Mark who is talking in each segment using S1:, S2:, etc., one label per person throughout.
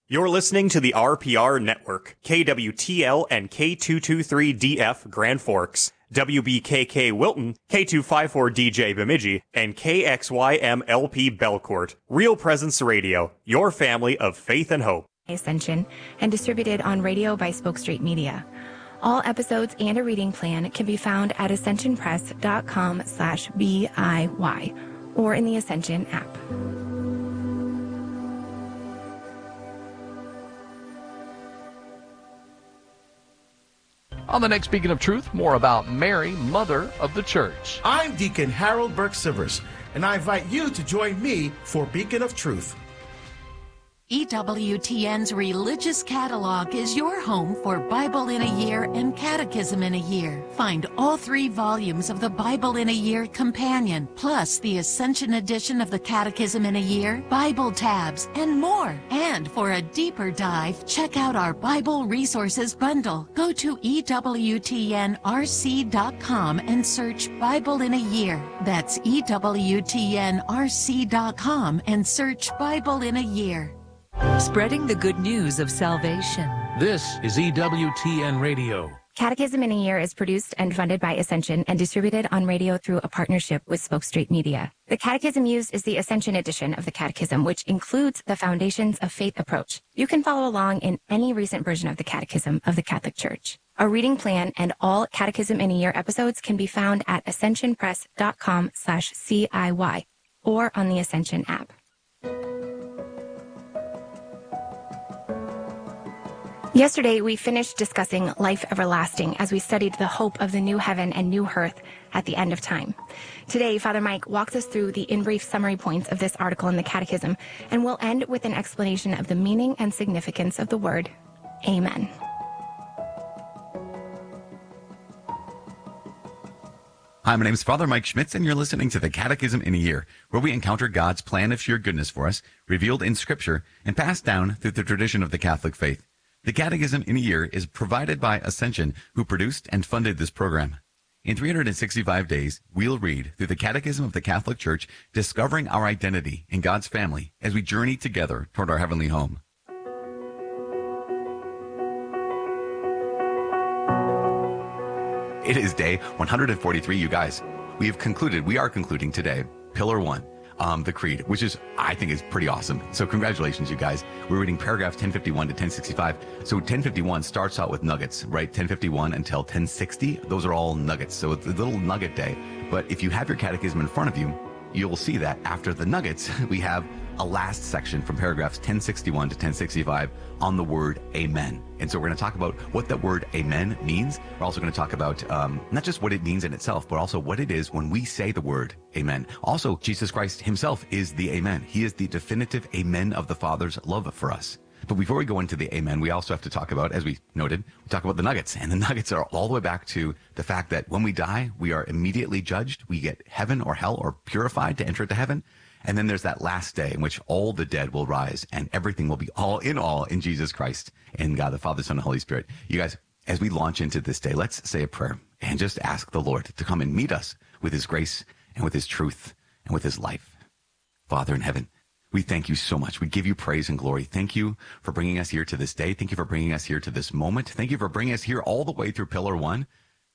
S1: You're listening to the RPR Network, KWTL and K223DF Grand Forks, WBKK Wilton, K254DJ Bemidji, and KXYMLP Belcourt. Real Presence Radio, your family of faith and hope.
S2: Ascension, and distributed on radio by Spoke Street Media. All episodes and a reading plan can be found at ascensionpress.com/BIY or in the Ascension app.
S3: On the next Beacon of Truth, more about Mary, Mother of the Church.
S4: I'm Deacon Harold Burke-Sivers, and I invite you to join me for Beacon of Truth.
S5: EWTN's Religious Catalog is your home for Bible in a Year and Catechism in a Year. Find all 3 volumes of the Bible in a Year Companion, plus the Ascension edition of the Catechism in a Year, Bible tabs, and more. And for a deeper dive, check out our Bible Resources Bundle. Go to EWTNRC.com and search Bible in a Year. That's EWTNRC.com and search Bible in a Year.
S6: Spreading the good news of salvation.
S7: This is EWTN Radio.
S2: Catechism in a Year is produced and funded by Ascension and distributed on radio through a partnership with Spoke Street Media. The catechism used is the Ascension edition of the Catechism, which includes the Foundations of Faith approach. You can follow along in any recent version of the Catechism of the Catholic Church. A reading plan and all Catechism in a Year episodes can be found at ascensionpress.com/CIY or on the Ascension app. Yesterday, we finished discussing life everlasting as we studied the hope of the new heaven and new earth at the end of time. Today, Father Mike walks us through the in-brief summary points of this article in the Catechism, and we'll end with an explanation of the meaning and significance of the word Amen.
S8: Hi, my name is Father Mike Schmitz, and you're listening to the Catechism in a Year, where we encounter God's plan of sheer goodness for us, revealed in Scripture, and passed down through the tradition of the Catholic faith. The Catechism in a Year is provided by Ascension, who produced and funded this program. In 365 days, we'll read through the Catechism of the Catholic Church, discovering our identity in God's family as we journey together toward our heavenly home. It is day 143, you guys. We are concluding today, Pillar 1. The Creed, which I think is pretty awesome. So congratulations, you guys. We're reading paragraphs 1051 to 1065. So 1051 starts out with nuggets, right? 1051 until 1060, those are all nuggets. So it's a little nugget day. But if you have your catechism in front of you, you'll see that after the nuggets, we have a last section from paragraphs 1061 to 1065 on the word Amen. And so we're going to talk about what that word Amen means. We're also going to talk about not just what it means in itself, but also what it is when we say the word Amen. Also, Jesus Christ himself is the Amen. He is the definitive Amen of the Father's love for us. But before we go into the Amen, we also have to talk about, as we noted, we talk about the nuggets. And the nuggets are all the way back to the fact that when we die, we are immediately judged. We get heaven or hell or purified to enter into heaven. And then there's that last day in which all the dead will rise and everything will be all in Jesus Christ and God, the Father, Son, and Holy Spirit. You guys, as we launch into this day, let's say a prayer and just ask the Lord to come and meet us with his grace and with his truth and with his life. Father in heaven, we thank you so much. We give you praise and glory. Thank you for bringing us here to this day. Thank you for bringing us here to this moment. Thank you for bringing us here all the way through Pillar 1.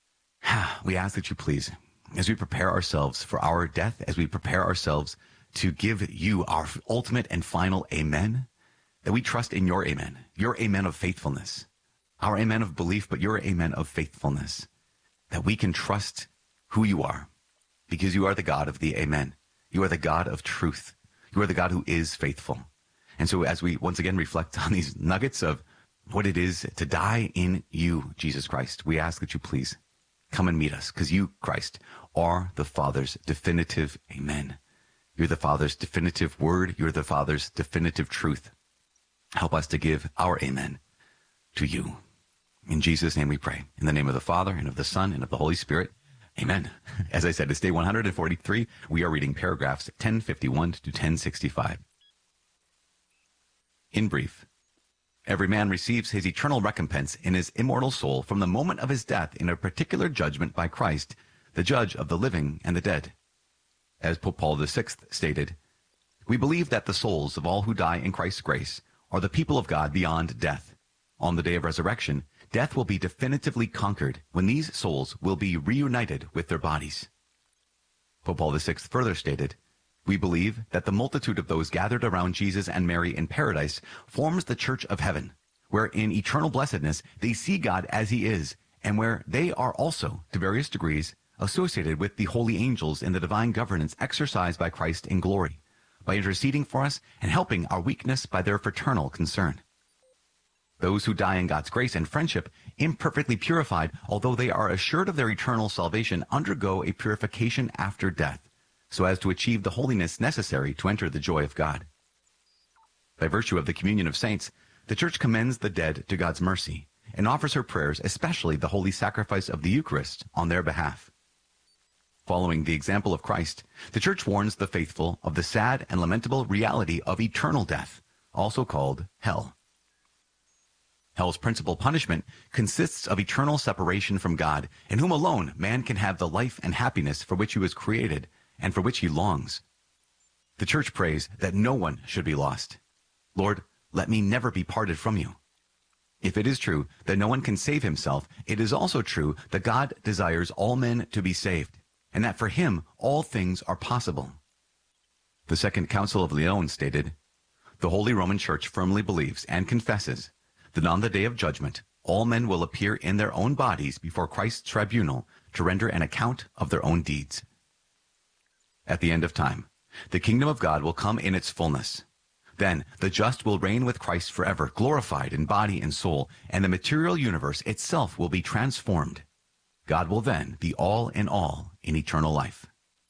S8: We ask that you please, as we prepare ourselves for our death, as we prepare ourselves to give you our ultimate and final Amen, that we trust in your Amen of faithfulness, our Amen of belief, but your Amen of faithfulness, that we can trust who you are, because you are the God of the Amen. You are the God of truth. You are the God who is faithful. And so as we once again reflect on these nuggets of what it is to die in you, Jesus Christ, we ask that you please come and meet us, because you, Christ, are the Father's definitive Amen. You're the Father's definitive word. You're the Father's definitive truth. Help us to give our Amen to you. In Jesus' name we pray. In the name of the Father, and of the Son, and of the Holy Spirit. Amen. As I said, it's day 143. We are reading paragraphs 1051 to 1065. In brief, every man receives his eternal recompense in his immortal soul from the moment of his death in a particular judgment by Christ, the judge of the living and the dead. As Pope Paul VI stated, we believe that the souls of all who die in Christ's grace are the people of God beyond death. On the day of resurrection, death will be definitively conquered when these souls will be reunited with their bodies. Pope Paul VI further stated, "We believe that the multitude of those gathered around Jesus and Mary in paradise forms the church of heaven, where in eternal blessedness they see God as he is, and where they are also, to various degrees, associated with the holy angels in the divine governance exercised by Christ in glory, by interceding for us and helping our weakness by their fraternal concern. Those who die in God's grace and friendship, imperfectly purified, although they are assured of their eternal salvation, undergo a purification after death, so as to achieve the holiness necessary to enter the joy of God. By virtue of the communion of saints, the Church commends the dead to God's mercy and offers her prayers, especially the holy sacrifice of the Eucharist, on their behalf. Following the example of Christ, the Church warns the faithful of the sad and lamentable reality of eternal death, also called hell. Hell's principal punishment consists of eternal separation from God, in whom alone man can have the life and happiness for which he was created and for which he longs. The Church prays that no one should be lost. Lord, let me never be parted from you. If it is true that no one can save himself, it is also true that God desires all men to be saved, and that for him all things are possible. The Second Council of Lyon stated, "The Holy Roman Church firmly believes and confesses that on the day of judgment, all men will appear in their own bodies before Christ's tribunal to render an account of their own deeds." At the end of time, the kingdom of God will come in its fullness. Then the just will reign with Christ forever, glorified in body and soul, and the material universe itself will be transformed. God will then be all in eternal life.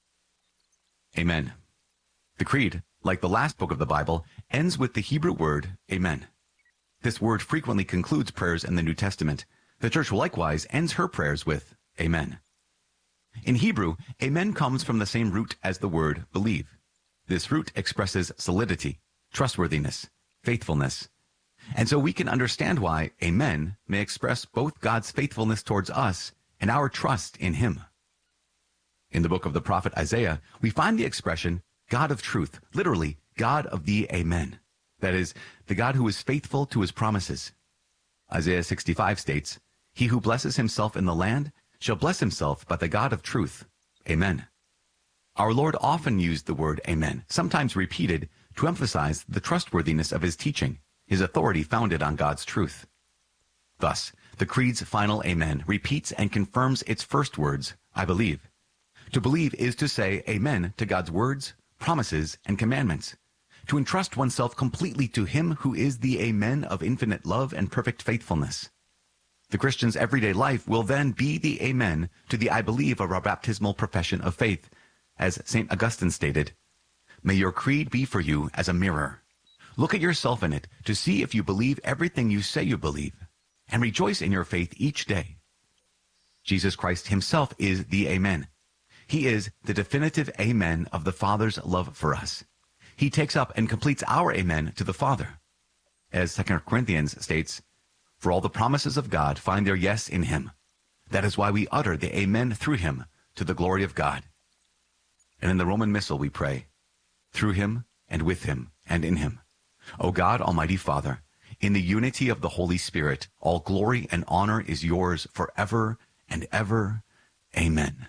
S8: Amen. The Creed, like the last book of the Bible, ends with the Hebrew word Amen. This word frequently concludes prayers in the New Testament. The Church likewise ends her prayers with Amen. In Hebrew, Amen comes from the same root as the word believe. This root expresses solidity, trustworthiness, faithfulness. And so we can understand why Amen may express both God's faithfulness towards us and our trust in him. In the book of the prophet Isaiah, we find the expression God of truth, literally God of the Amen. That is, the God who is faithful to his promises. Isaiah 65 states, "He who blesses himself in the land shall bless himself by the God of truth. Amen." Our Lord often used the word Amen, sometimes repeated, to emphasize the trustworthiness of his teaching, his authority founded on God's truth. Thus, the Creed's final Amen repeats and confirms its first words, I believe. To believe is to say Amen to God's words, promises, and commandments, to entrust oneself completely to him who is the Amen of infinite love and perfect faithfulness. The Christian's everyday life will then be the Amen to the I believe of our baptismal profession of faith. As St. Augustine stated, "May your creed be for you as a mirror. Look at yourself in it to see if you believe everything you say you believe, and rejoice in your faith each day." Jesus Christ himself is the Amen. He is the definitive Amen of the Father's love for us. He takes up and completes our Amen to the Father. As 2 Corinthians states, "For all the promises of God find their yes in him. That is why we utter the Amen through him to the glory of God." And in the Roman Missal we pray, "Through him and with him and in him, O God, Almighty Father, in the unity of the Holy Spirit, all glory and honor is yours forever and ever. Amen."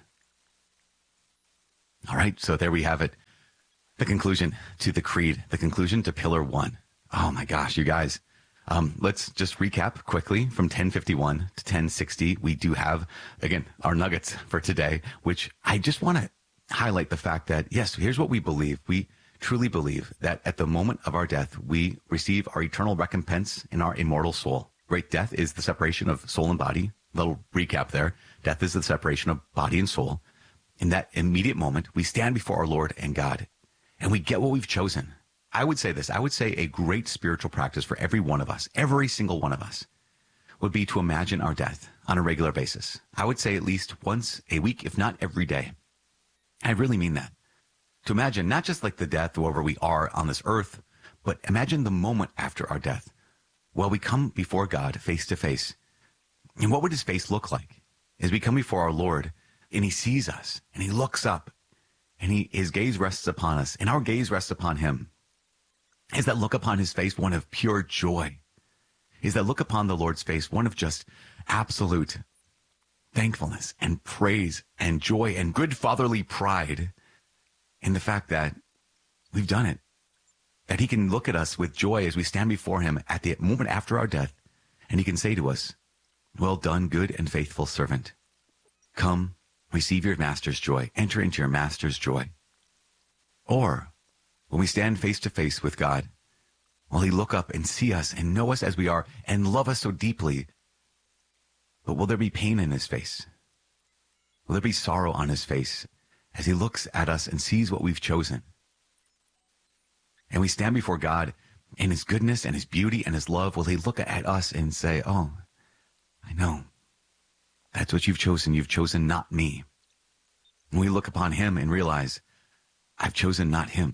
S8: All right, so there we have it. The conclusion to the Creed, the conclusion to Pillar 1. Oh my gosh, you guys. Let's just recap quickly from 1051 to 1060. We do have, again, our nuggets for today, which I just want to highlight the fact that, yes, here's what we believe. We truly believe that at the moment of our death, we receive our eternal recompense in our immortal soul. Right? Death is the separation of soul and body. Little recap there. Death is the separation of body and soul. In that immediate moment, we stand before our Lord and God, and we get what we've chosen. I would say this. I would say a great spiritual practice for every one of us, every single one of us, would be to imagine our death on a regular basis. I would say at least once a week, if not every day. I really mean that. To imagine not just like the death wherever we are on this earth, but imagine the moment after our death. Well, we come before God face to face. And what would his face look like? As we come before our Lord and he sees us and he looks up and his gaze rests upon us and our gaze rests upon him. Is that look upon his face one of pure joy? Is that look upon the Lord's face one of just absolute thankfulness and praise and joy and good fatherly pride in the fact that we've done it? That he can look at us with joy as we stand before him at the moment after our death, and he can say to us, well done, good and faithful servant. Come, receive your master's joy. Enter into your master's joy. Or when we stand face to face with God, will he look up and see us and know us as we are and love us so deeply? But will there be pain in his face? Will there be sorrow on his face as he looks at us and sees what we've chosen? And we stand before God in his goodness and his beauty and his love. Will he look at us and say, oh, I know. That's what you've chosen. You've chosen not me. And we look upon him and realize, I've chosen not him.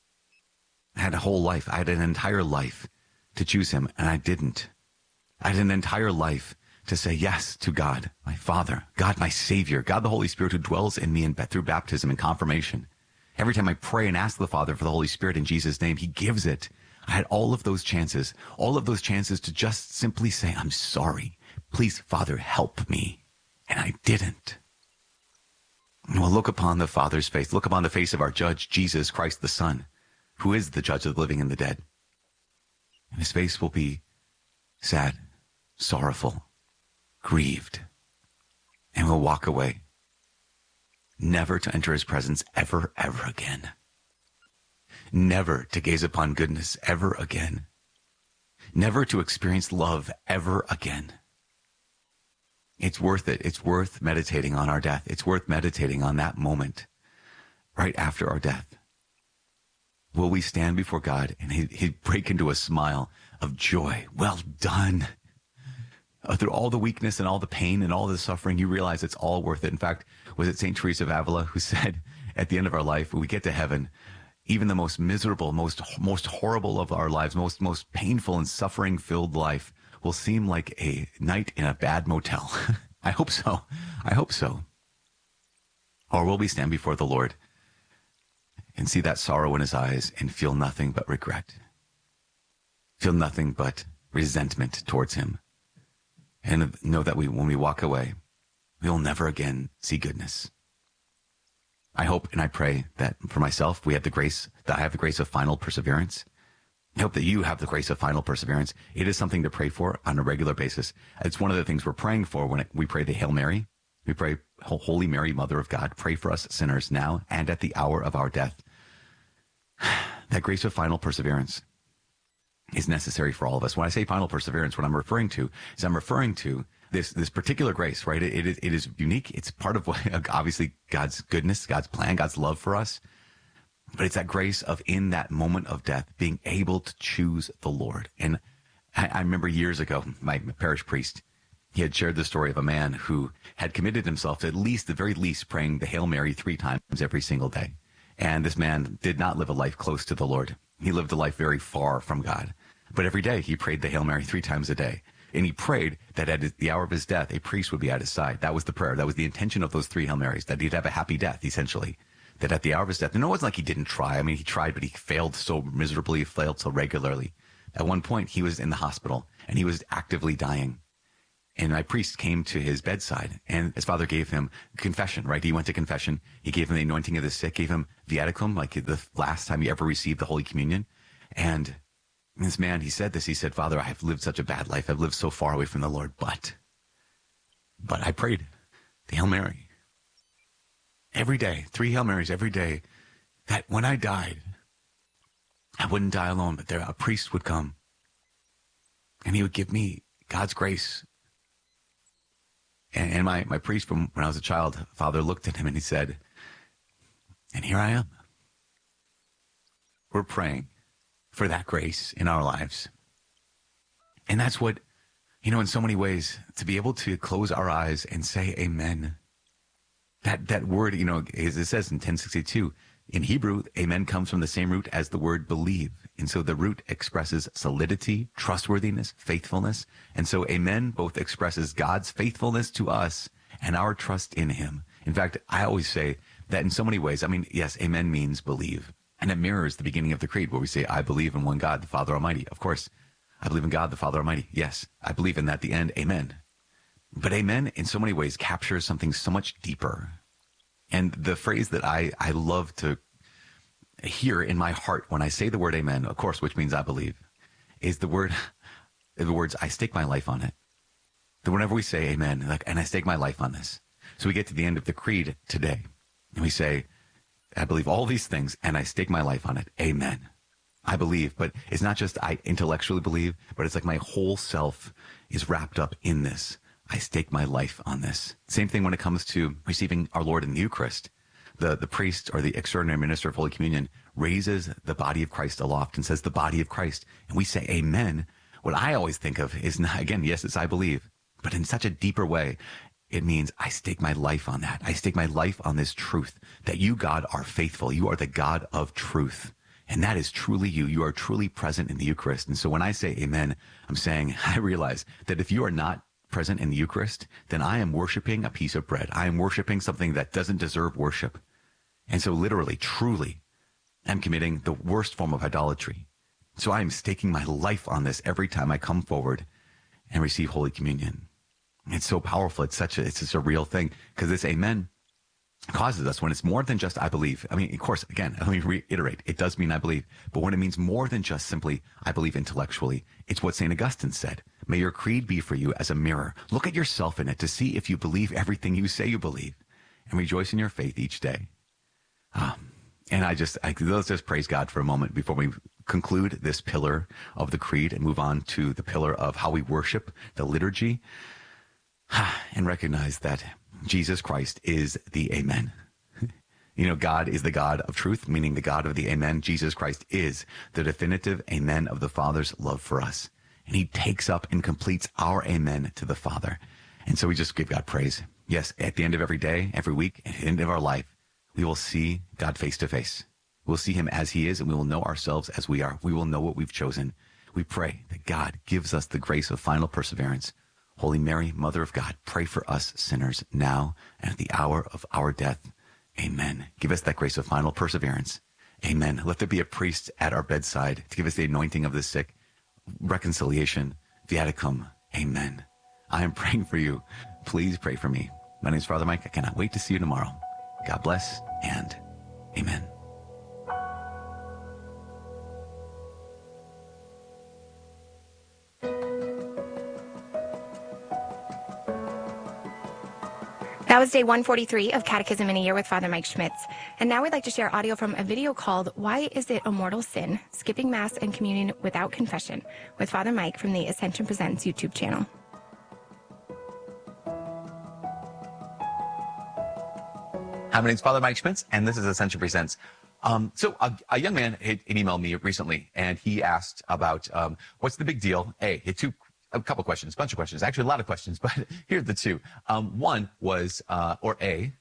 S8: I had a whole life. I had an entire life to choose him, and I didn't. I had an entire life to say yes to God, my Father, God, my Savior, God, the Holy Spirit who dwells in me through baptism and confirmation. Every time I pray and ask the Father for the Holy Spirit in Jesus' name, he gives it. I had all of those chances to just simply say, I'm sorry. Please, Father, help me. And I didn't. And we'll look upon the Father's face, look upon the face of our judge, Jesus Christ, the Son, who is the judge of the living and the dead. And his face will be sad, sorrowful, grieved. And we'll walk away, never to enter his presence ever, ever again. Never to gaze upon goodness ever again. Never to experience love ever again. It's worth it. It's worth meditating on our death. It's worth meditating on that moment right after our death. Will we stand before God and he'd break into a smile of joy? Well done. Through all the weakness and all the pain and all the suffering, you realize it's all worth it. In fact, was it St. Teresa of Avila who said at the end of our life, when we get to heaven, even the most miserable, most horrible of our lives, most painful and suffering-filled life will seem like a night in a bad motel. I hope so. I hope so. Or will we stand before the Lord and see that sorrow in his eyes and feel nothing but regret? Feel nothing but resentment towards him. And know that when we walk away, we will never again see goodness. I hope and I pray that for myself, that I have the grace of final perseverance. I hope that you have the grace of final perseverance. It is something to pray for on a regular basis. It's one of the things we're praying for when we pray the Hail Mary. We pray, Holy Mary, Mother of God, pray for us sinners now and at the hour of our death. That grace of final perseverance is necessary for all of us. When I say final perseverance, what I'm referring to this particular grace, right? It is unique. It's part of what, obviously God's goodness, God's plan, God's love for us. But it's that grace of in that moment of death, being able to choose the Lord. And I remember years ago, my parish priest, he had shared the story of a man who had committed himself to the very least, praying the Hail Mary 3 times every single day. And this man did not live a life close to the Lord. He lived a life very far from God. But every day he prayed the Hail Mary 3 times a day. And he prayed that at the hour of his death, a priest would be at his side. That was the prayer. That was the intention of those 3 Hail Marys, that he'd have a happy death, essentially. That at the hour of his death, and it wasn't like he didn't try. I mean, he tried, but he failed so miserably, he failed so regularly. At one point, he was in the hospital, and he was actively dying. And my priest came to his bedside, and his father gave him confession, right? He went to confession. He gave him the anointing of the sick, gave him viaticum, like the last time he ever received the Holy Communion. And this man, he said, Father, I have lived such a bad life. I've lived so far away from the Lord, but I prayed the Hail Mary every day, 3 Hail Marys every day, that when I died, I wouldn't die alone, but a priest would come and he would give me God's grace. And my priest from when I was a child, Father, looked at him and he said, and here I am. We're praying for that grace in our lives. And that's what, in so many ways, to be able to close our eyes and say amen. That word, as it says in 1062, in Hebrew, amen comes from the same root as the word believe. And so the root expresses solidity, trustworthiness, faithfulness. And so amen both expresses God's faithfulness to us and our trust in him. In fact, I always say that in so many ways, yes, amen means believe. And it mirrors the beginning of the creed where we say, I believe in one God, the Father Almighty. Of course, I believe in God, the Father Almighty. Yes, I believe in that, the end, amen. But amen in so many ways captures something so much deeper. And the phrase that I love to hear in my heart when I say the word amen, of course, which means I believe, is the words, I stake my life on it. That whenever we say amen, like, and I stake my life on this. So we get to the end of the creed today, and we say, I believe all these things, and I stake my life on it. Amen. I believe, but it's not just I intellectually believe, but it's like my whole self is wrapped up in this. I stake my life on this. Same thing when it comes to receiving our Lord in the Eucharist. The priest or the extraordinary minister of Holy Communion raises the body of Christ aloft and says the body of Christ. And we say amen. What I always think of is, not, again, yes, it's I believe, but in such a deeper way. It means I stake my life on that. I stake my life on this truth that you, God, are faithful. You are the God of truth. And that is truly you. You are truly present in the Eucharist. And so when I say amen, I'm saying, I realize that if you are not present in the Eucharist, then I am worshiping a piece of bread. I am worshiping something that doesn't deserve worship. And so literally, truly, I'm committing the worst form of idolatry. So I am staking my life on this every time I come forward and receive Holy Communion. It's so powerful. It's such a real thing, because this amen causes us, when it's more than just I believe. I mean, of course, again, let me reiterate, it does mean I believe, but when it means more than just simply I believe intellectually, it's what St. Augustine said. May your creed be for you as a mirror. Look at yourself in it to see if you believe everything you say you believe, and rejoice in your faith each day. And let's just praise God for a moment before we conclude this pillar of the creed and move on to the pillar of how we worship, the liturgy. And recognize that Jesus Christ is the amen. You know, God is the God of truth, meaning the God of the amen. Jesus Christ is the definitive amen of the Father's love for us. And he takes up and completes our amen to the Father. And so we just give God praise. Yes, at the end of every day, every week, at the end of our life, we will see God face to face. We'll see him as he is, and we will know ourselves as we are. We will know what we've chosen. We pray that God gives us the grace of final perseverance. Holy Mary, Mother of God, pray for us sinners now and at the hour of our death. Amen. Give us that grace of final perseverance. Amen. Let there be a priest at our bedside to give us the anointing of the sick, reconciliation, viaticum. Amen. I am praying for you. Please pray for me. My name is Father Mike. I cannot wait to see you tomorrow. God bless and amen.
S2: That was day 143 of Catechism in a Year with Father Mike Schmitz. And now we'd like to share audio from a video called Why Is It a Mortal Sin? Skipping Mass and Communion Without Confession with Father Mike from the Ascension Presents YouTube channel.
S8: Hi, my name's Father Mike Schmitz, and this is Ascension Presents. So a young man had emailed me recently, and he asked about what's the big deal? A couple questions, a bunch of questions, actually a lot of questions, but here's the two. One was, what's the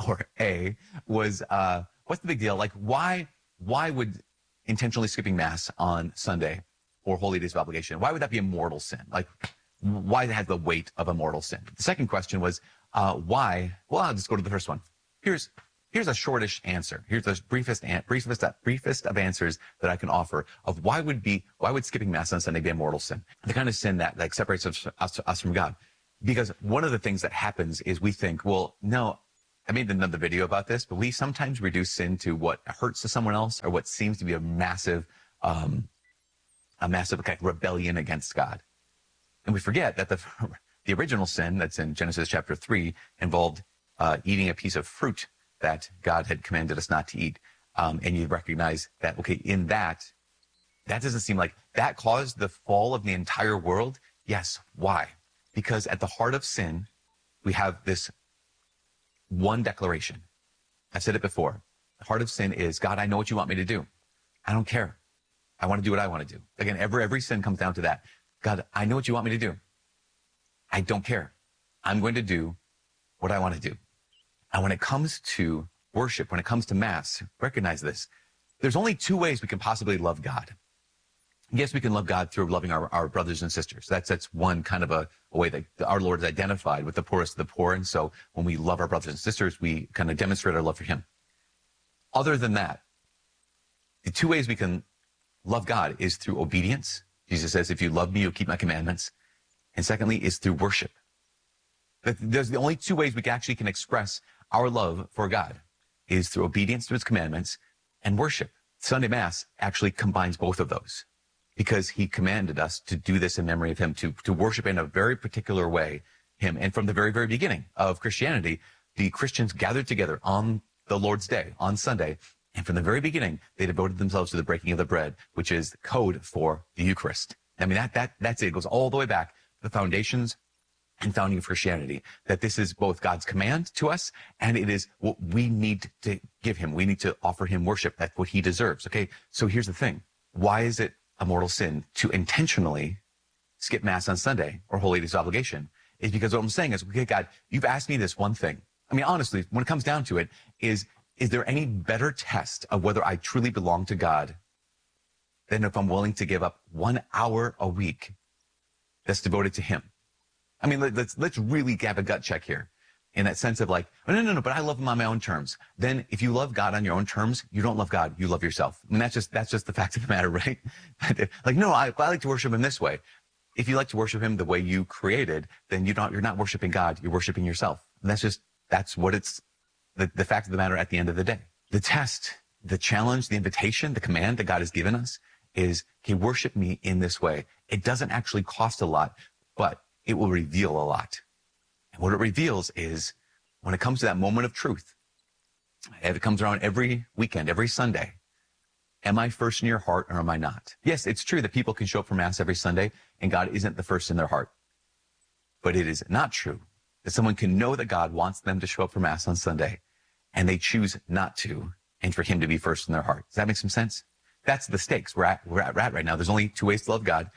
S8: big deal? Like, why would intentionally skipping Mass on Sunday or Holy Days of Obligation, why would that be a mortal sin? Like, why it has the weight of a mortal sin? The second question was, why? Well, I'll just go to the first one. Here's a shortish answer. Here's the briefest of answers that I can offer of why would skipping Mass on Sunday be a mortal sin? The kind of sin that like separates us from God. Because one of the things that happens is we think, well, no, I made another video about this, but we sometimes reduce sin to what hurts to someone else or what seems to be a massive kind of rebellion against God. And we forget that the original sin that's in Genesis chapter 3 involved eating a piece of fruit that God had commanded us not to eat. And you recognize that, okay, in that doesn't seem like that caused the fall of the entire world. Yes. Why? Because at the heart of sin, we have this one declaration. I've said it before. The heart of sin is, God, I know what you want me to do. I don't care. I want to do what I want to do. Again, every sin comes down to that. God, I know what you want me to do. I don't care. I'm going to do what I want to do. And when it comes to worship, when it comes to Mass, recognize this. There's only two ways we can possibly love God. Yes, we can love God through loving our brothers and sisters. That's one kind of a way that our Lord is identified with the poorest of the poor. And so when we love our brothers and sisters, we kind of demonstrate our love for him. Other than that, The two ways we can love God is through obedience. Jesus says, if you love me, you'll keep my commandments. And secondly, is through worship. There's the only two ways we actually can express our love for God is through obedience to his commandments and worship. Sunday Mass actually combines both of those because he commanded us to do this in memory of him, to worship in a very particular way him. And from the very, very beginning of Christianity, the Christians gathered together on the Lord's Day, on Sunday. And from the very beginning, they devoted themselves to the breaking of the bread, which is the code for the Eucharist. I mean, that's it. It goes all the way back to the foundations and founding of Christianity, that this is both God's command to us, and it is what we need to give him. We need to offer him worship. That's what he deserves. Okay. So here's the thing. Why is it a mortal sin to intentionally skip Mass on Sunday or Holy Day's obligation? Is because what I'm saying is, okay, God, you've asked me this one thing. I mean, honestly, when it comes down to it, is there any better test of whether I truly belong to God than if I'm willing to give up 1 hour a week that's devoted to him? I mean, let's really have a gut check here in that sense of like, oh, no, but I love him on my own terms. Then if you love God on your own terms, you don't love God, you love yourself. I mean, that's just the fact of the matter, right? Like, no, I like to worship him this way. If you like to worship him the way you created, then you're not worshiping God, you're worshiping yourself. And that's what it's the fact of the matter at the end of the day. The test, the challenge, the invitation, the command that God has given us is, okay, worship me in this way. It doesn't actually cost a lot, but it will reveal a lot. And what it reveals is when it comes to that moment of truth, and it comes around every weekend, every Sunday, am I first in your heart or am I not? Yes, it's true that people can show up for Mass every Sunday and God isn't the first in their heart. But it is not true that someone can know that God wants them to show up for Mass on Sunday and they choose not to, and for him to be first in their heart. Does that make some sense? That's the stakes we're at right now. There's only two ways to love God.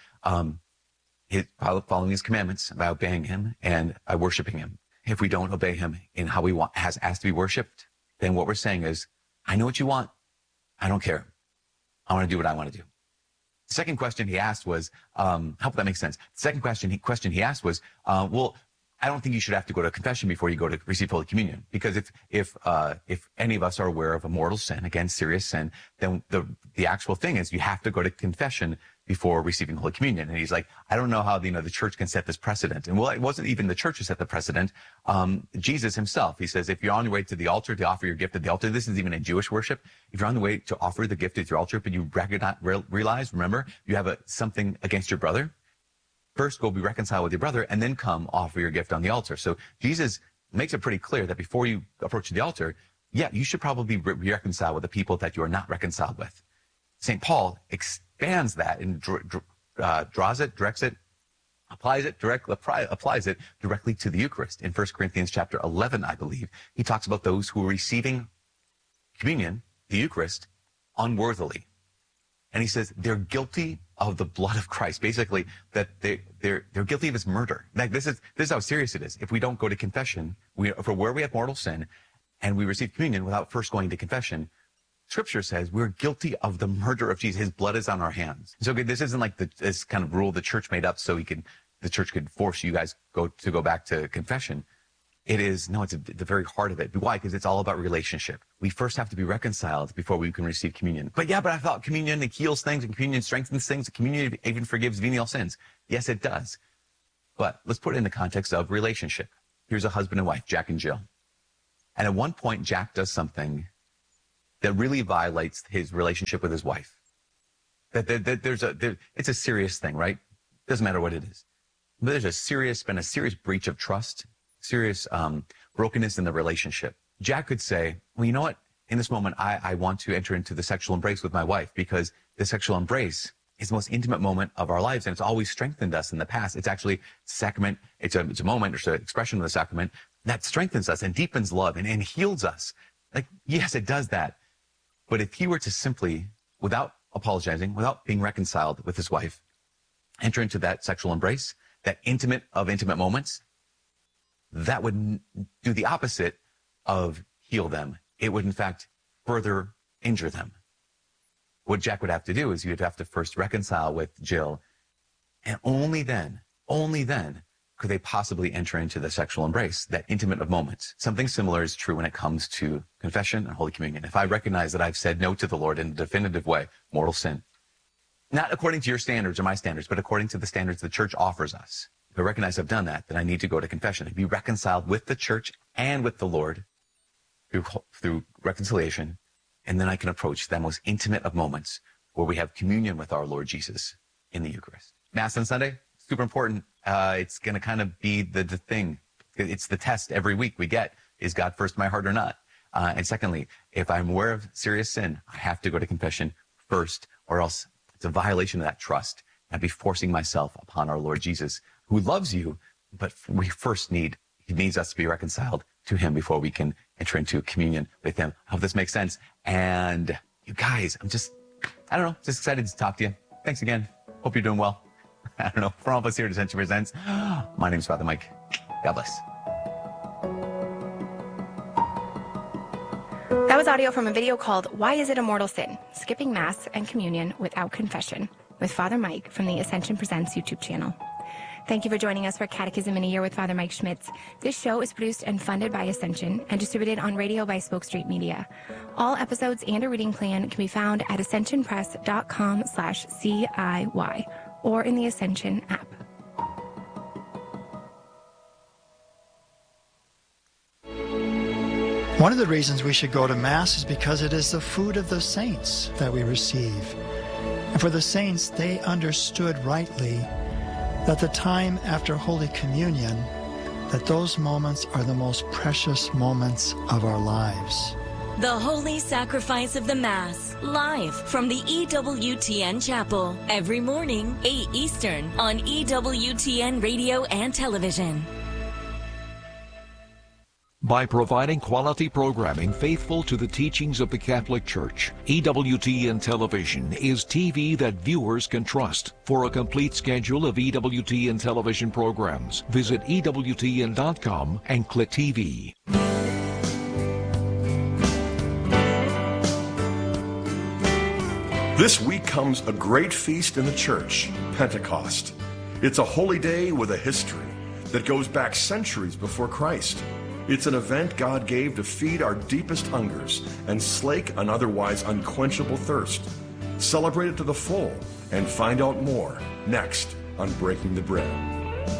S8: Following his commandments, by obeying him, and by worshiping him. If we don't obey him in how we want, has asked to be worshiped, then what we're saying is, I know what you want. I don't care. I want to do what I want to do. The second question he asked was, hope that makes sense. The second question he asked was, well, I don't think you should have to go to confession before you go to receive Holy Communion. Because if any of us are aware of a mortal sin, again, serious sin, then the actual thing is you have to go to confession before receiving Holy Communion. And he's like, I don't know how, the church can set this precedent. And well, it wasn't even the church who set the precedent. Jesus himself, he says, if you're on your way to the altar to offer your gift at the altar, this is even in Jewish worship. If you're on the way to offer the gift at your altar, but you remember, you have something against your brother, first go be reconciled with your brother and then come offer your gift on the altar. So Jesus makes it pretty clear that before you approach the altar, yeah, you should probably be reconciled with the people that you are not reconciled with. St. Paul expands that and applies it directly to the Eucharist. In 1 Corinthians chapter 11, I believe, he talks about those who are receiving communion, the Eucharist, unworthily. And he says they're guilty of the blood of Christ. Basically, that they're guilty of his murder. Like this is how serious it is. If we don't go to confession, for where we have mortal sin, and we receive communion without first going to confession, Scripture says we're guilty of the murder of Jesus. His blood is on our hands. So this isn't like this kind of rule the church made up so the church could force you guys to go back to confession. It's at the very heart of it. Why? Because it's all about relationship. We first have to be reconciled before we can receive communion. But I thought communion, it heals things, and communion strengthens things, and communion even forgives venial sins. Yes, it does. But let's put it in the context of relationship. Here's a husband and wife, Jack and Jill. And at one point, Jack does something that really violates his relationship with his wife. It's a serious thing, right? Doesn't matter what it is. But there's been a serious breach of trust, serious brokenness in the relationship. Jack could say, well, you know what? In this moment, I want to enter into the sexual embrace with my wife because the sexual embrace is the most intimate moment of our lives, and it's always strengthened us in the past. It's actually a sacrament. It's a moment, it's an expression of the sacrament that strengthens us and deepens love and heals us. Like, yes, it does that. But if he were to simply, without apologizing, without being reconciled with his wife, enter into that sexual embrace, that intimate of intimate moments, that would do the opposite of heal them. It would, in fact, further injure them. What Jack would have to do is you'd have to first reconcile with Jill, and only then could they possibly enter into the sexual embrace, that intimate of moments? Something similar is true when it comes to confession and Holy Communion. If I recognize that I've said no to the Lord in a definitive way, mortal sin, not according to your standards or my standards, but according to the standards the church offers us. If I recognize I've done that, then I need to go to confession and be reconciled with the church and with the Lord through reconciliation. And then I can approach that most intimate of moments where we have communion with our Lord Jesus in the Eucharist. Mass on Sunday, super important. It's going to kind of be the thing. It's the test every week we get. Is God first in my heart or not? And secondly, if I'm aware of serious sin, I have to go to confession first, or else it's a violation of that trust. I'd be forcing myself upon our Lord Jesus, who loves you, but he needs us to be reconciled to him before we can enter into communion with him. I hope this makes sense. And you guys, just excited to talk to you. Thanks again. Hope you're doing well. I don't know. For all of us here at Ascension Presents, my name is Father Mike. God bless.
S2: That was audio from a video called Why Is It a Mortal Sin? Skipping Mass and Communion Without Confession with Father Mike from the Ascension Presents YouTube channel. Thank you for joining us for Catechism in a Year with Father Mike Schmitz. This show is produced and funded by Ascension and distributed on radio by Spoke Street Media. All episodes and a reading plan can be found at ascensionpress.com/CIY or in the Ascension app.
S9: One of the reasons we should go to Mass is because it is the food of the saints that we receive. And for the saints, they understood rightly that the time after Holy Communion, that those moments are the most precious moments of our lives.
S10: The Holy Sacrifice of the Mass, live from the EWTN Chapel, every morning, 8 Eastern, on EWTN Radio and Television.
S11: By providing quality programming faithful to the teachings of the Catholic Church, EWTN Television is TV that viewers can trust. For a complete schedule of EWTN television programs, visit EWTN.com and click TV.
S12: This week comes a great feast in the church, Pentecost. It's a holy day with a history that goes back centuries before Christ. It's an event God gave to feed our deepest hungers and slake an otherwise unquenchable thirst. Celebrate it to the full and find out more next on Breaking the Bread.